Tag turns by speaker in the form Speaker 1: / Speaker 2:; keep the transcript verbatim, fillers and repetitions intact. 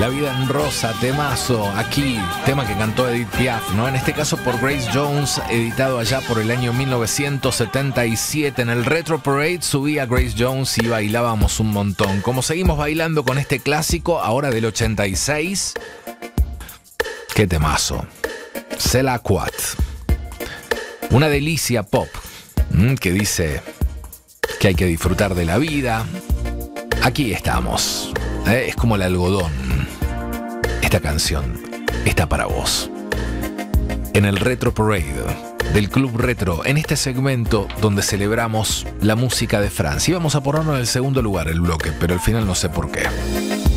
Speaker 1: La vida en rosa, temazo, aquí, tema que cantó Edith Piaf, ¿no? En este caso por Grace Jones, editado allá por el año mil novecientos setenta y siete. En el Retro Parade subía Grace Jones y bailábamos un montón. Como seguimos bailando con este clásico, ahora del ochenta y seis, qué temazo. C'est la Quat. Una delicia pop, ¿m? que dice que hay que disfrutar de la vida. Aquí estamos, ¿eh? Es como el algodón. Esta canción está para vos. En el Retro Parade del Club Retro, en este segmento donde celebramos la música de Francia. Íbamos a ponernos en el segundo lugar el bloque, pero al final no sé por qué.